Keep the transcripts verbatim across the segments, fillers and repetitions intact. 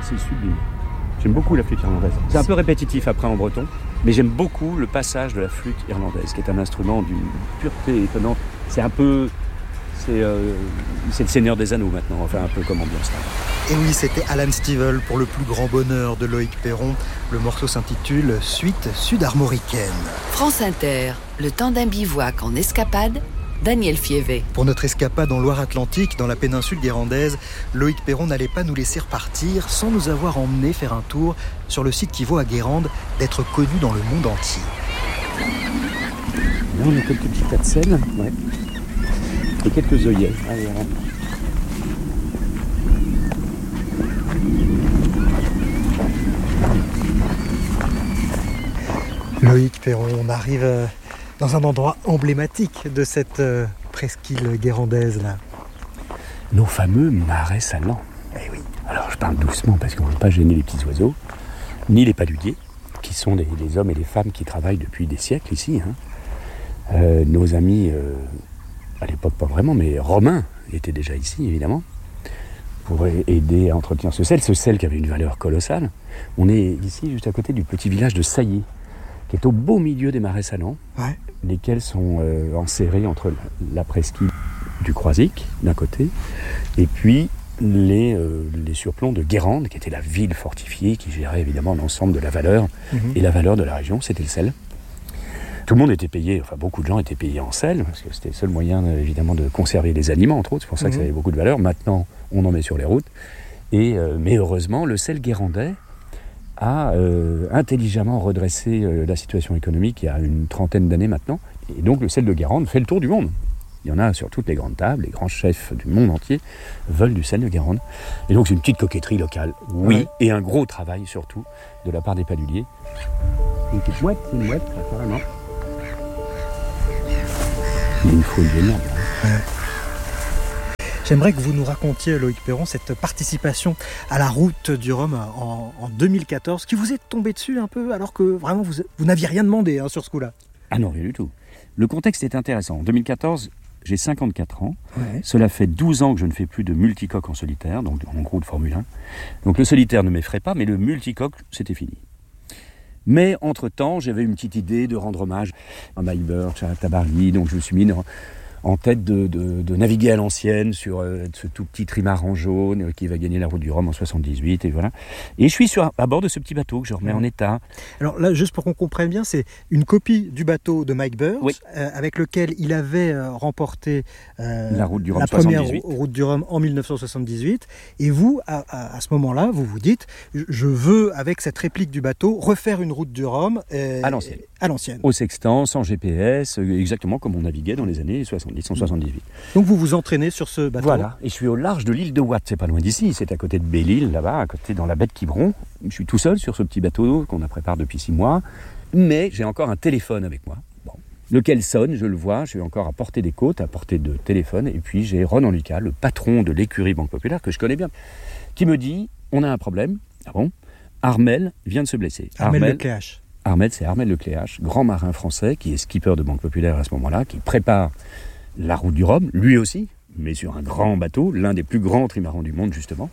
c'est sublime. J'aime beaucoup la flûte irlandaise. C'est un peu répétitif après en breton, mais j'aime beaucoup le passage de la flûte irlandaise, qui est un instrument d'une pureté étonnante. C'est un peu... C'est, euh, c'est le Seigneur des Anneaux maintenant, enfin un peu comme ambiance là. Et oui, c'était Alan Stivell pour le plus grand bonheur de Loïc Perron. Le morceau s'intitule « Suite sud-armoricaine ». France Inter, le temps d'un bivouac en escapade, Daniel Fievé. Pour notre escapade en Loire-Atlantique, dans la péninsule guérandaise, Loïc Perron n'allait pas nous laisser repartir sans nous avoir emmenés faire un tour sur le site qui vaut à Guérande d'être connu dans le monde entier. Là, on a quelques petits tas de sel, ouais. Et quelques œillets. Allez, allez. Loïc Perron, on arrive dans un endroit emblématique de cette euh, presqu'île guérandaise là. Nos fameux marais salants. Eh oui. Alors je parle doucement parce qu'on ne veut pas gêner les petits oiseaux, ni les paludiers, qui sont les, les hommes et les femmes qui travaillent depuis des siècles ici. Hein. Euh, nos amis, euh, à l'époque pas vraiment, mais romains étaient déjà ici évidemment, pour aider à entretenir ce sel, ce sel qui avait une valeur colossale. On est ici juste à côté du petit village de Saillé, qui est au beau milieu des marais salants, ouais. lesquels sont euh, enserrés entre la presqu'île du Croisic, d'un côté, et puis les, euh, les surplombs de Guérande, qui était la ville fortifiée, qui gérait évidemment l'ensemble de la valeur, mmh. et la valeur de la région, c'était le sel. Tout le monde était payé, enfin beaucoup de gens étaient payés en sel, parce que c'était le seul moyen évidemment de conserver les aliments, entre autres, c'est pour ça mmh. que ça avait beaucoup de valeur. Maintenant, on en met sur les routes, et, euh, mais heureusement, le sel guérandais a euh, intelligemment redressé euh, la situation économique il y a une trentaine d'années maintenant. Et donc le sel de Guérande fait le tour du monde. Il y en a sur toutes les grandes tables, les grands chefs du monde entier veulent du sel de Guérande. Et donc c'est une petite coquetterie locale, oui, ouais. et un gros travail surtout de la part des paludiers. Une petite mouette, c'est une mouette, carrément. Il y a une foule énorme. Ouais. J'aimerais que vous nous racontiez, Loïc Perron, cette participation à la route du Rhum en, en deux mille quatorze, qui vous est tombé dessus un peu, alors que vraiment vous, vous n'aviez rien demandé hein, sur ce coup-là. Ah non, rien du tout. Le contexte est intéressant. En deux mille quatorze, j'ai cinquante-quatre ans. Ouais. Cela fait douze ans que je ne fais plus de multicoque en solitaire, donc en gros de Formule un. Donc le solitaire ne m'effraie pas, mais le multicoque, c'était fini. Mais entre-temps, j'avais une petite idée de rendre hommage à Mike Birch, à Tabarly, donc je me suis mis dans... en tête de, de, de naviguer à l'ancienne sur euh, ce tout petit trimaran jaune euh, qui va gagner la route du Rhum en soixante-dix-huit, et voilà. Et je suis sur, à bord de ce petit bateau que je remets mmh. en état. Alors là, juste pour qu'on comprenne bien, c'est une copie du bateau de Mike Birch, oui. euh, avec lequel il avait euh, remporté euh, la, route du Rhum la première route du Rhum en dix-neuf cent soixante-dix-huit. Et vous, à, à, à ce moment-là, vous vous dites, je veux, avec cette réplique du bateau, refaire une route du Rhum euh, à l'ancienne. À l'ancienne. Au sextant, sans G P S, exactement comme on naviguait dans les années soixante-dix, cent soixante-dix-huit. Donc vous vous entraînez sur ce bateau. Voilà, et je suis au large de l'île de Watt, c'est pas loin d'ici, c'est à côté de Belle-Île, là-bas, à côté dans la baie de Quiberon. Je suis tout seul sur ce petit bateau qu'on a préparé depuis six mois, mais j'ai encore un téléphone avec moi, bon, lequel sonne, je le vois, je suis encore à portée des côtes, à portée de téléphone, et puis j'ai Ronan Lucas, le patron de l'écurie Banque Populaire, que je connais bien, qui me dit, on a un problème, ah bon, Armel vient de se blesser. Armel Lecléache. Armel, c'est Armel Lecléache, grand marin français, qui est skipper de Banque Populaire à ce moment-là, qui prépare la route du Rhum, lui aussi, mais sur un grand bateau, l'un des plus grands trimarans du monde, justement.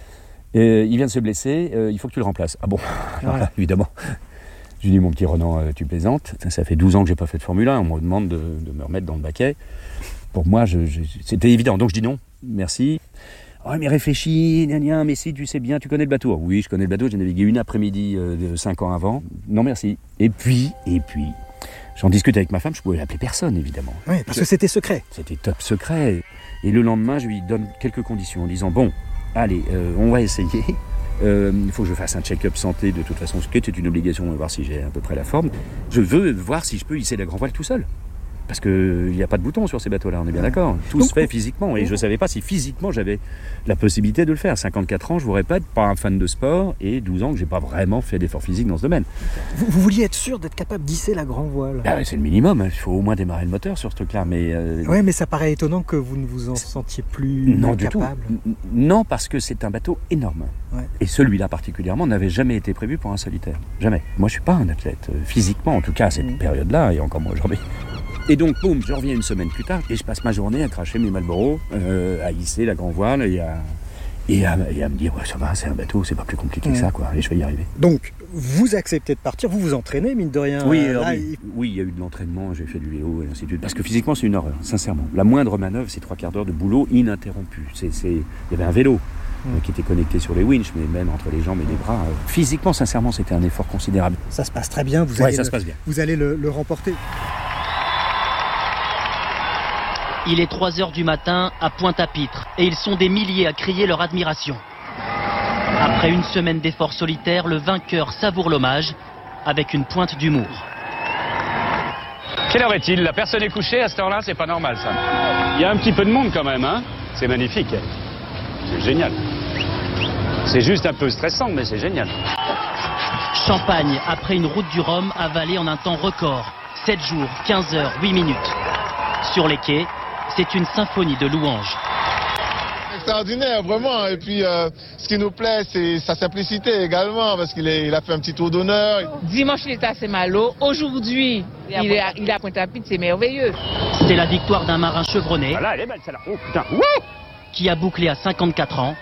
Et il vient de se blesser, euh, il faut que tu le remplaces. Ah bon, alors là, évidemment. Je lui dis, mon petit Ronan, euh, tu plaisantes. Ça, ça fait douze ans que je n'ai pas fait de Formule un, on me demande de, de me remettre dans le baquet. Pour moi, je, je, c'était évident, donc je dis non, merci. Oh, mais réfléchis, gna gna, mais si tu sais bien, tu connais le bateau. Oui, je connais le bateau, j'ai navigué une après-midi euh, cinq ans avant. Non, merci. Et puis, et puis, j'en discute avec ma femme, je pouvais l'appeler personne, évidemment. Oui, parce que c'était secret. C'était top secret. Et le lendemain, je lui donne quelques conditions en disant, bon, allez, euh, on va essayer. Il euh, faut que je fasse un check-up santé, de toute façon, ce qui était une obligation, de voir si j'ai à peu près la forme. Je veux voir si je peux hisser la grand voile tout seul. Parce qu'il n'y a pas de bouton sur ces bateaux-là, on est bien d'accord. Tout Donc, se fait physiquement. Et je ne savais pas si physiquement j'avais la possibilité de le faire. cinquante-quatre ans, je vous répète, pas un fan de sport, et douze ans que je n'ai pas vraiment fait d'efforts physiques dans ce domaine. Vous, vous vouliez être sûr d'être capable d'hisser la grand voile. Ah ouais, c'est le minimum, il faut au moins démarrer le moteur sur ce truc-là. Mais euh... Oui, mais ça paraît étonnant que vous ne vous en sentiez plus non, capable. Du tout. Non, parce que c'est un bateau énorme. Ouais. Et celui-là particulièrement n'avait jamais été prévu pour un solitaire. Jamais. Moi, je ne suis pas un athlète. Physiquement, en tout cas, à cette mmh. période-là, et encore moins aujourd'hui. Et donc, boum, je reviens une semaine plus tard et je passe ma journée à cracher mes Marlboro, euh, à hisser la grand voile et à, Et à, et à me dire, ouais, ça va, c'est un bateau, c'est pas plus compliqué mmh. que ça, quoi, et je vais y arriver. Donc, vous acceptez de partir, vous vous entraînez, mine de rien. Oui, euh, là, oui. Il... oui, il y a eu de l'entraînement, j'ai fait du vélo, et ainsi de suite. Parce que physiquement, c'est une horreur, sincèrement. La moindre manœuvre, c'est trois quarts d'heure de boulot ininterrompu. C'est, c'est... Il y avait un vélo mmh. euh, qui était connecté sur les winches, mais même entre les jambes et les bras. Euh... Physiquement, sincèrement, c'était un effort considérable. Ça se passe très bien, vous ouais, allez, ça le... se passe bien. Vous allez le, le remporter. Il est trois heures du matin à Pointe-à-Pitre et ils sont des milliers à crier leur admiration. Après une semaine d'efforts solitaires, le vainqueur savoure l'hommage avec une pointe d'humour. Quelle heure est-il? La personne est couchée à cette heure-là, c'est pas normal ça. Il y a un petit peu de monde quand même, hein. C'est magnifique. C'est génial. C'est juste un peu stressant, mais c'est génial. Champagne après une route du Rhum avalée en un temps record. sept jours, quinze heures, huit minutes. Sur les quais, c'est une symphonie de louanges. Extraordinaire, vraiment. Et puis, euh, ce qui nous plaît, c'est sa simplicité également, parce qu'il est, il a fait un petit tour d'honneur. Dimanche, il était à Saint-Malo. Aujourd'hui, il est à, il est à Pointe-à-Pitre, c'est merveilleux. C'est la victoire d'un marin chevronné. Voilà, elle est belle, celle-là. Oh putain. Wouh qui a bouclé à cinquante-quatre ans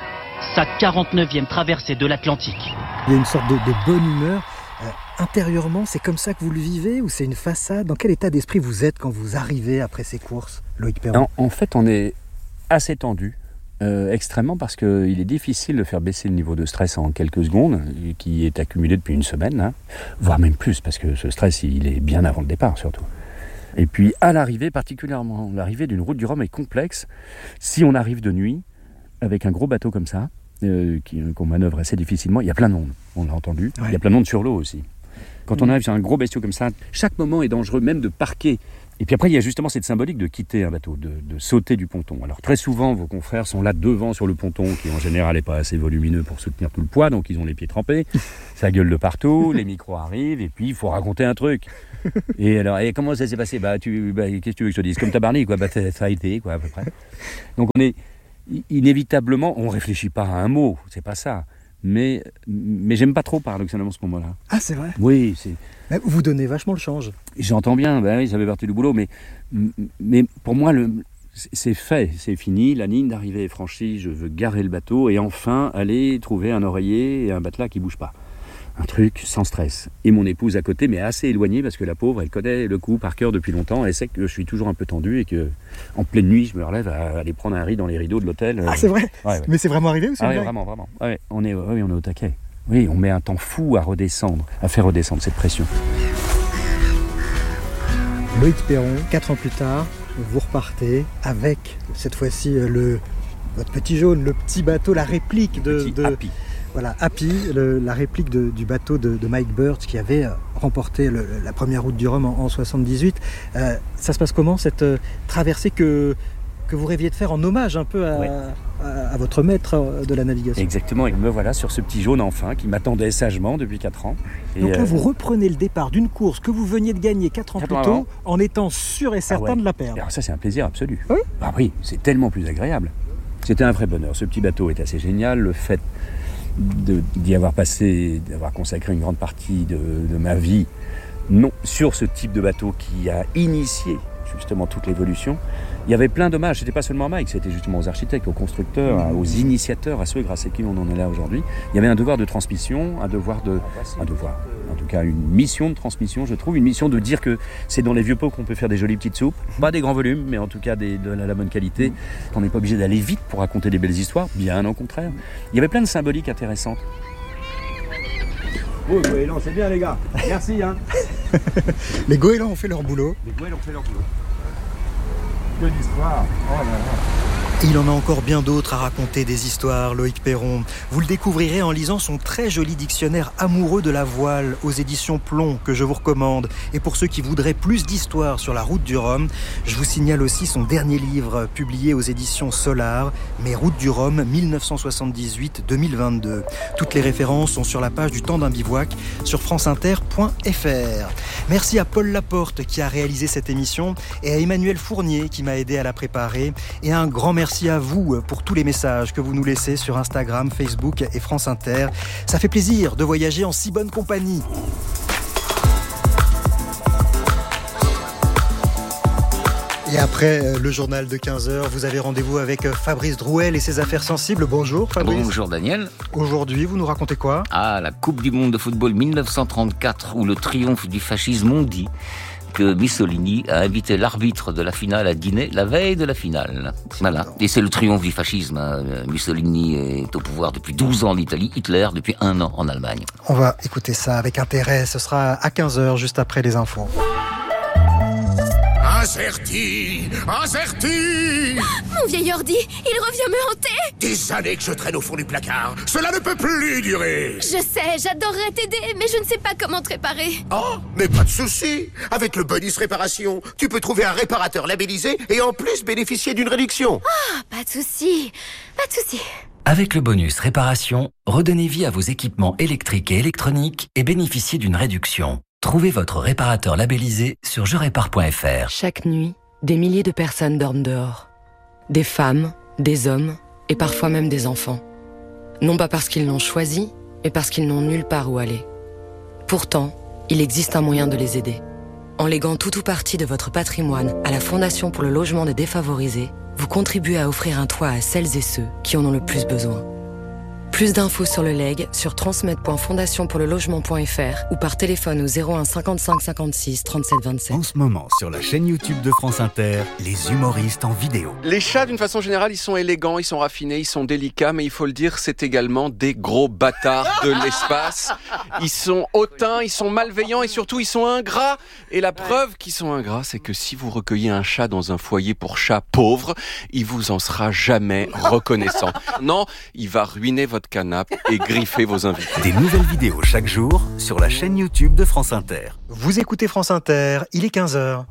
sa quarante-neuvième traversée de l'Atlantique. Il y a une sorte de, de bonne humeur. Euh, intérieurement, c'est comme ça que vous le vivez ou c'est une façade? Dans quel état d'esprit vous êtes quand vous arrivez après ces courses, Loïc Perron? En, en fait, on est assez tendu, euh, extrêmement, parce qu'il est difficile de faire baisser le niveau de stress en quelques secondes, qui est accumulé depuis une semaine, hein, voire même plus, parce que ce stress, il est bien avant le départ, surtout. Et puis, à l'arrivée, particulièrement, l'arrivée d'une route du Rhum est complexe. Si on arrive de nuit, avec un gros bateau comme ça, euh, qui, qu'on manœuvre assez difficilement, il y a plein de monde, on l'a entendu. Ouais. Il y a plein de monde sur l'eau aussi. Quand mmh. on arrive sur un gros bestiau comme ça, chaque moment est dangereux, même de parquer. Et puis après, il y a justement cette symbolique de quitter un bateau, de, de sauter du ponton. Alors très souvent, vos confrères sont là devant sur le ponton, qui en général n'est pas assez volumineux pour soutenir tout le poids, donc ils ont les pieds trempés, ça gueule de partout, les micros arrivent, et puis il faut raconter un truc. Et alors, et comment ça s'est passé? Bah, tu, bah, qu'est-ce que tu veux que je te dise? Comme Tabarly, quoi. Bah, ça a été, quoi, à peu près. Donc on est inévitablement, on réfléchit pas à un mot, c'est pas ça. Mais, mais j'aime pas trop, paradoxalement, ce moment-là. Ah, c'est vrai? Oui, c'est... Mais vous donnez vachement le change. J'entends bien, ben oui, ça fait partie du boulot, mais, mais pour moi, le, c'est fait, c'est fini, la ligne d'arrivée est franchie, je veux garer le bateau et enfin aller trouver un oreiller et un matelas qui bouge pas. Un truc sans stress. Et mon épouse à côté, mais assez éloignée, parce que la pauvre, elle connaît le coup par cœur depuis longtemps, elle sait que je suis toujours un peu tendu et que en pleine nuit, je me relève à aller prendre un riz dans les rideaux de l'hôtel. Ah, c'est vrai? Ouais, ouais. Mais c'est vraiment arrivé ou c'est ah, vrai? Oui, vraiment, vraiment. Ouais, on est, oui, on est au taquet. Oui, on met un temps fou à redescendre, à faire redescendre cette pression. Loïc Perron, quatre ans plus tard, vous repartez avec, cette fois-ci, le, votre petit jaune, le petit bateau, la réplique de... Petit de Happy. Voilà, Happy, le, la réplique de, du bateau de, de Mike Birch qui avait remporté le, la première route du Rhum en, en soixante-dix-huit. Euh, ça se passe comment, cette euh, traversée que, que vous rêviez de faire en hommage un peu à, ouais. à, à votre maître de la navigation? Exactement, et me voilà sur ce petit jaune enfin qui m'attendait sagement depuis quatre ans. Et donc là, euh... vous reprenez le départ d'une course que vous veniez de gagner quatre ans plus tôt en étant sûr et certain ah ouais. de la perdre. Alors ça, c'est un plaisir absolu. Oui, ah oui, c'est tellement plus agréable. C'était un vrai bonheur. Ce petit bateau est assez génial. Le fait De, d'y avoir passé, d'avoir consacré une grande partie de, de ma vie non, sur ce type de bateau qui a initié justement toute l'évolution. Il y avait plein d'hommages, c'était pas seulement à Mike, c'était justement aux architectes, aux constructeurs, à, aux initiateurs, à ceux grâce à qui on en est là aujourd'hui. Il y avait un devoir de transmission, un devoir de... un devoir, en tout cas une mission de transmission, je trouve, une mission de dire que c'est dans les vieux pots qu'on peut faire des jolies petites soupes, pas des grands volumes, mais en tout cas des, de la, la bonne qualité, qu'on n'est pas obligé d'aller vite pour raconter des belles histoires, bien au contraire. Il y avait plein de symboliques intéressantes. Oh, goélands, c'est bien les gars, merci hein. Les goélands ont fait leur boulot. Les goélands ont fait leur boulot. Que d'histoire. Oh là là. Et il en a encore bien d'autres à raconter des histoires, Loïc Perron. Vous le découvrirez en lisant son très joli dictionnaire amoureux de la voile aux éditions Plomb que je vous recommande. Et pour ceux qui voudraient plus d'histoires sur la route du Rhum, je vous signale aussi son dernier livre publié aux éditions Solar, Mes routes du Rhum dix-neuf cent soixante-dix-huit à deux mille vingt-deux. Toutes les références sont sur la page du temps d'un bivouac sur franceinter point f r. Merci à Paul Laporte qui a réalisé cette émission et à Emmanuel Fournier qui m'a aidé à la préparer. Et un grand merci Merci à vous pour tous les messages que vous nous laissez sur Instagram, Facebook et France Inter. Ça fait plaisir de voyager en si bonne compagnie. Et après le journal de quinze heures, vous avez rendez-vous avec Fabrice Drouel et ses affaires sensibles. Bonjour Fabrice. Bonjour Daniel. Aujourd'hui, vous nous racontez quoi ? Ah, la Coupe du Monde de football dix-neuf cent trente-quatre, où le triomphe du fascisme ont dit que Mussolini a invité l'arbitre de la finale à dîner la veille de la finale. Voilà. Et c'est le triomphe du fascisme. Mussolini est au pouvoir depuis douze ans en Italie, Hitler depuis un an en Allemagne. On va écouter ça avec intérêt. Ce sera à quinze heures, juste après les infos. Incerti, incerti. Mon vieil ordi, il revient me hanter. Des années que je traîne au fond du placard. Cela ne peut plus durer. Je sais, j'adorerais t'aider, mais je ne sais pas comment te réparer. Oh, mais pas de souci. Avec le bonus réparation, tu peux trouver un réparateur labellisé et en plus bénéficier d'une réduction. Ah, oh, pas de souci, pas de souci. Avec le bonus réparation, redonnez vie à vos équipements électriques et électroniques et bénéficiez d'une réduction. Trouvez votre réparateur labellisé sur je répare point f r. Chaque nuit, des milliers de personnes dorment dehors. Des femmes, des hommes et parfois même des enfants. Non pas parce qu'ils l'ont choisi, mais parce qu'ils n'ont nulle part où aller. Pourtant, il existe un moyen de les aider. En léguant tout ou partie de votre patrimoine à la Fondation pour le logement des défavorisés, vous contribuez à offrir un toit à celles et ceux qui en ont le plus besoin. Plus d'infos sur le legs sur transmettre point fondation pour le logement point f r ou par téléphone au zéro un cinquante-cinq cinquante-six trente-sept vingt-sept. En ce moment, sur la chaîne YouTube de France Inter, les humoristes en vidéo. Les chats, d'une façon générale, ils sont élégants, ils sont raffinés, ils sont délicats, mais il faut le dire, c'est également des gros bâtards de l'espace. Ils sont hautains, ils sont malveillants et surtout, ils sont ingrats. Et la preuve qu'ils sont ingrats, c'est que si vous recueillez un chat dans un foyer pour chats pauvres, il vous en sera jamais reconnaissant. Non, il va ruiner votre canapé et griffer vos invités. Des nouvelles vidéos chaque jour sur la chaîne YouTube de France Inter. Vous écoutez France Inter, il est quinze heures.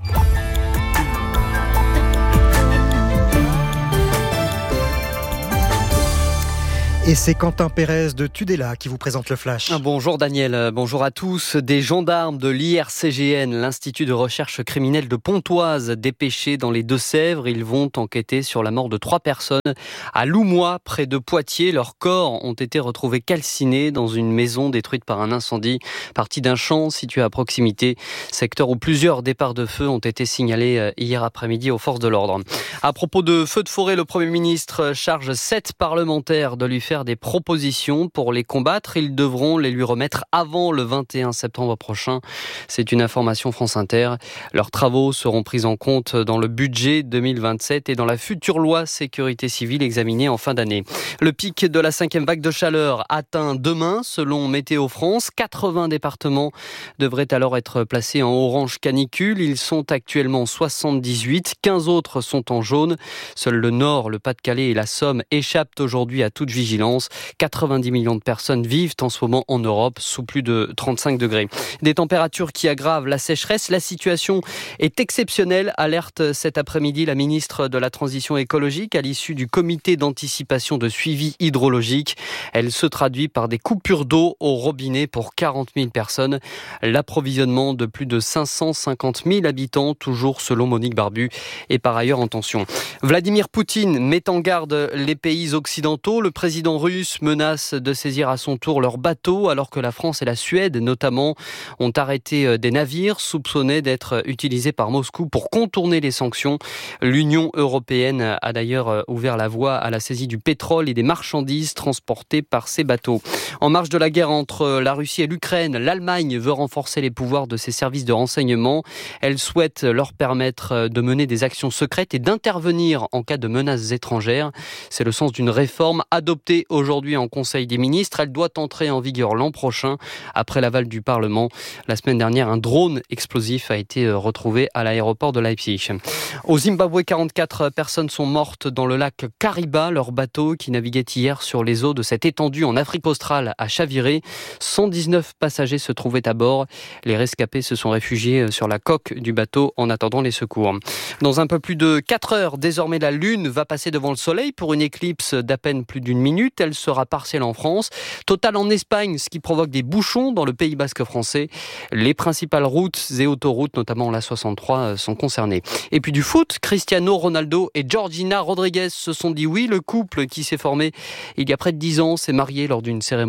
Et c'est Quentin Pérez de Tudela qui vous présente le Flash. Bonjour Daniel, bonjour à tous. Des gendarmes de l'I R C G N, l'Institut de recherche criminelle de Pontoise, dépêchés dans les Deux-Sèvres. Ils vont enquêter sur la mort de trois personnes à Loumois, près de Poitiers. Leurs corps ont été retrouvés calcinés dans une maison détruite par un incendie, partie d'un champ situé à proximité, secteur où plusieurs départs de feu ont été signalés hier après-midi aux forces de l'ordre. À propos de feux de forêt, le Premier ministre charge sept parlementaires de lui faire des propositions pour les combattre. Ils devront les lui remettre avant le vingt et un septembre prochain. C'est une information France Inter. Leurs travaux seront pris en compte dans le budget deux mille vingt-sept et dans la future loi sécurité civile examinée en fin d'année. Le pic de la cinquième vague de chaleur atteint demain, selon Météo France. quatre-vingts départements devraient alors être placés en orange canicule. Ils sont actuellement soixante-dix-huit. quinze autres sont en jaune. Seul le Nord, le Pas-de-Calais et la Somme échappent aujourd'hui à toute vigilance. quatre-vingt-dix millions de personnes vivent en ce moment en Europe sous plus de trente-cinq degrés. Des températures qui aggravent la sécheresse. La situation est exceptionnelle, alerte cet après-midi la ministre de la Transition écologique à l'issue du comité d'anticipation de suivi hydrologique. Elle se traduit par des coupures d'eau au robinet pour quarante mille personnes. L'approvisionnement de plus de cinq cent cinquante mille habitants, toujours selon Monique Barbu, est par ailleurs en tension. Vladimir Poutine met en garde les pays occidentaux. Le président russe menace de saisir à son tour leurs bateaux alors que la France et la Suède notamment ont arrêté des navires soupçonnés d'être utilisés par Moscou pour contourner les sanctions. L'Union européenne a d'ailleurs ouvert la voie à la saisie du pétrole et des marchandises transportées par ces bateaux. En marge de la guerre entre la Russie et l'Ukraine, l'Allemagne veut renforcer les pouvoirs de ses services de renseignement. Elle souhaite leur permettre de mener des actions secrètes et d'intervenir en cas de menaces étrangères. C'est le sens d'une réforme adoptée aujourd'hui en Conseil des ministres. Elle doit entrer en vigueur l'an prochain, après l'aval du Parlement. La semaine dernière, un drone explosif a été retrouvé à l'aéroport de Leipzig. Au Zimbabwe, quarante-quatre personnes sont mortes dans le lac Kariba. Leur bateau, qui naviguait hier sur les eaux de cette étendue en Afrique australe, a chaviré. cent dix-neuf passagers se trouvaient à bord. Les rescapés se sont réfugiés sur la coque du bateau en attendant les secours. Dans un peu plus de quatre heures, désormais la Lune va passer devant le Soleil pour une éclipse d'à peine plus d'une minute. Elle sera partielle en France, totale en Espagne, ce qui provoque des bouchons dans le Pays basque français. Les principales routes et autoroutes, notamment la soixante-trois, sont concernées. Et puis du foot, Cristiano Ronaldo et Georgina Rodriguez se sont dit oui. Le couple qui s'est formé il y a près de dix ans s'est marié lors d'une cérémonie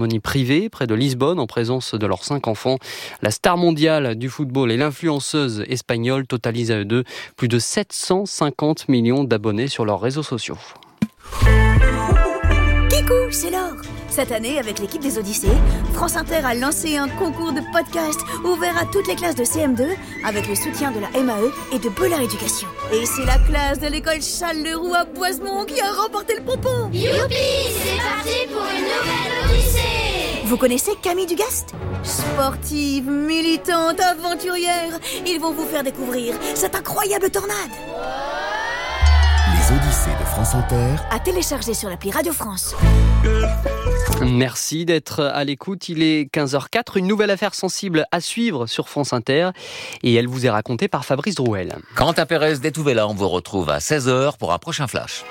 cérémonie privée près de Lisbonne en présence de leurs cinq enfants. La star mondiale du football et l'influenceuse espagnole totalisent à eux deux plus de sept cent cinquante millions d'abonnés sur leurs réseaux sociaux. Kikou, c'est Laure. Cette année, avec l'équipe des Odyssées, France Inter a lancé un concours de podcast ouvert à toutes les classes de C M deux avec le soutien de la M A E et de Bollard Éducation. Et c'est la classe de l'école Charles-Leroux à Boisemont qui a remporté le pompon. Youpi, c'est parti pour une nouvelle Odyssée. Vous connaissez Camille Dugast ? Sportive, militante, aventurière, ils vont vous faire découvrir cette incroyable tornade. Les Odyssées de France Inter, à télécharger sur l'appli Radio France. Merci d'être à l'écoute, il est quinze heures zéro quatre, une nouvelle affaire sensible à suivre sur France Inter et elle vous est racontée par Fabrice Drouel. Quentin Pérez d'Etouvela, on vous retrouve à seize heures pour un prochain flash.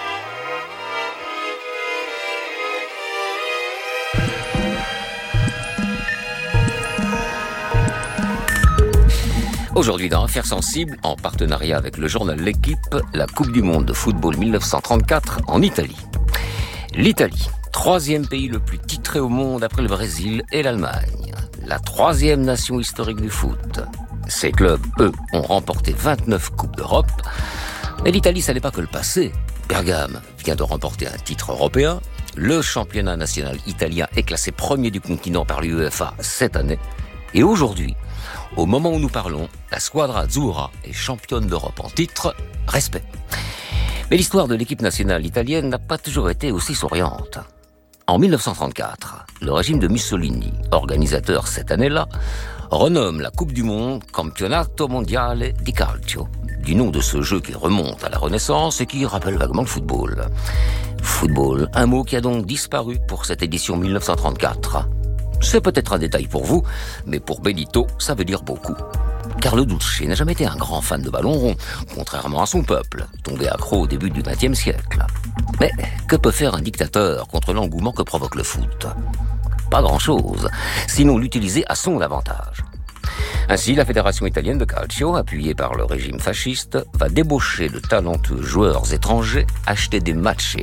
Aujourd'hui dans Affaires sensibles, en partenariat avec le journal L'Équipe, la Coupe du Monde de football mille neuf cent trente-quatre en Italie. L'Italie, troisième pays le plus titré au monde après le Brésil et l'Allemagne. La troisième nation historique du foot. Ces clubs, eux, ont remporté vingt-neuf Coupes d'Europe. Mais l'Italie, ça n'est pas que le passé. Bergame vient de remporter un titre européen. Le championnat national italien est classé premier du continent par l'UEFA cette année. Et aujourd'hui, au moment où nous parlons, la Squadra Azzurra est championne d'Europe en titre. Respect. Mais l'histoire de l'équipe nationale italienne n'a pas toujours été aussi souriante. En mille neuf cent trente-quatre, le régime de Mussolini, organisateur cette année-là, renomme la Coupe du Monde Campionato Mondiale di Calcio, du nom de ce jeu qui remonte à la Renaissance et qui rappelle vaguement le football. Football, un mot qui a donc disparu pour cette édition mille neuf cent trente-quatre. C'est peut-être un détail pour vous, mais pour Benito, ça veut dire beaucoup. Car le Duce n'a jamais été un grand fan de ballon rond, contrairement à son peuple, tombé accro au début du vingtième siècle. Mais que peut faire un dictateur contre l'engouement que provoque le foot ? Pas grand-chose, sinon l'utiliser à son avantage. Ainsi, la Fédération italienne de calcio, appuyée par le régime fasciste, va débaucher de talentueux joueurs étrangers, acheter des matchs et